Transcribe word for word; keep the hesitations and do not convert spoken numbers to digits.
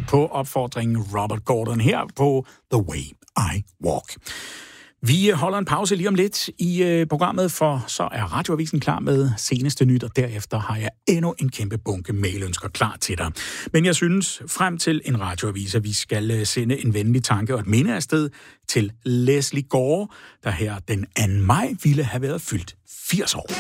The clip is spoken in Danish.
på opfordringen Robert Gordon her på The Way I Walk. Vi holder en pause lige om lidt i øh, programmet, for så er Radioavisen klar med seneste nyt, og derefter har jeg endnu en kæmpe bunke mailønsker klar til dig. Men jeg synes, frem til en radioavis, at vi skal øh, sende en venlig tanke og et minde afsted til Leslie Gore, der her den anden maj ville have været fyldt firs år.